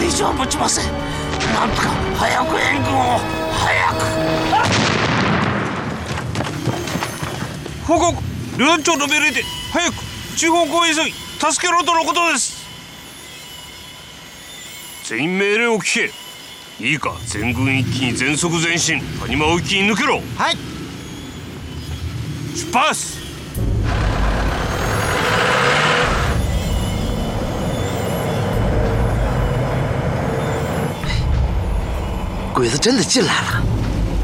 以上は持ちません。なんとか早く援軍を。早く。 報告。旅団長の命令で早く地方公へ急ぎ助けろとのことです。全員命令を聞け。いいか、全軍一気に全速前進、谷間を一気に抜けろ。 はい。 出発。 鬼子真的进来了。